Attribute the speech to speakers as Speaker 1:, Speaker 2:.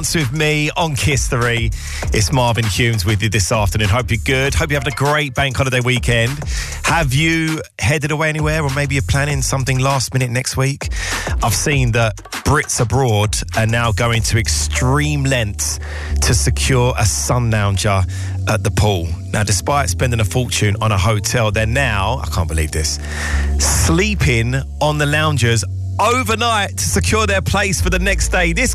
Speaker 1: With me on Kiss 3. It's Marvin Humes with you this afternoon. Hope you're good. Hope you're having a great bank holiday weekend. Have you headed away anywhere, or maybe you're planning something last minute next week? I've seen that Brits abroad are now going to extreme lengths to secure a sun lounger at the pool. Now, despite spending a fortune on a hotel, they're now, I can't believe this, sleeping on the loungers overnight to secure their place for the next day. This